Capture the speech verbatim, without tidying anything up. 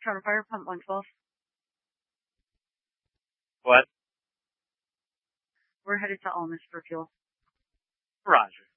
Toronto Fire, pump one twelve. What? We're headed to Almas for fuel. Roger.